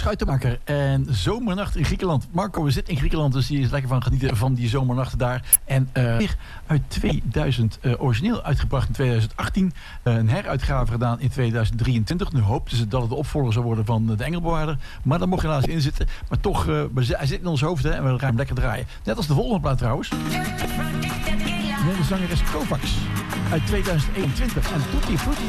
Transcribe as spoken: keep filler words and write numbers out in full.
Schuitenmaker en Zomernacht in Griekenland. Marco, we zitten in Griekenland, dus die is lekker van genieten van die zomernachten daar. En uh, uit tweeduizend, uh, origineel uitgebracht in tweeduizend achttien. Uh, een heruitgave gedaan in tweeduizend drieëntwintig. Nu hoopten ze dat het de opvolger zou worden van de Engelbewaarder. Maar daar mocht helaas in zitten. Maar toch, uh, hij zit in ons hoofd, hè, en we gaan hem lekker draaien. Net als de volgende plaat trouwens. De zangeres Kovacs uit tweeduizend eenentwintig. En Tutti Frutti.